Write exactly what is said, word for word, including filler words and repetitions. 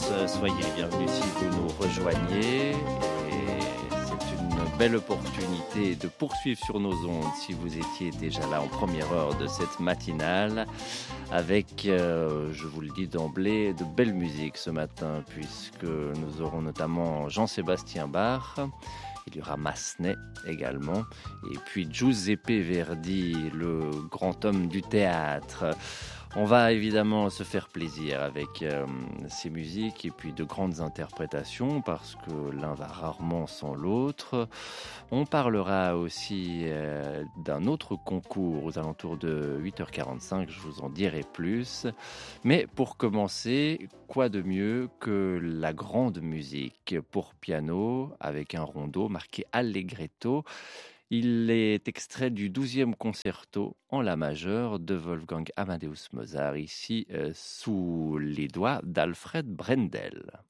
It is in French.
soyez les bienvenus si vous nous rejoignez. Et c'est une belle opportunité de poursuivre sur nos ondes si vous étiez déjà là en première heure de cette matinale avec, euh, je vous le dis d'emblée, de belles musiques ce matin puisque nous aurons notamment Jean-Sébastien Bach. Il y aura Massenet également. Et puis Giuseppe Verdi, le grand homme du théâtre. On va évidemment se faire plaisir avec euh, ces musiques et puis de grandes interprétations parce que l'un va rarement sans l'autre. On parlera aussi euh, d'un autre concours aux alentours de huit heures quarante-cinq, je vous en dirai plus. Mais pour commencer, quoi de mieux que la grande musique pour piano avec un rondo marqué Allegretto. Il est extrait du douzième concerto en la majeure de Wolfgang Amadeus Mozart, ici euh, sous les doigts d'Alfred Brendel.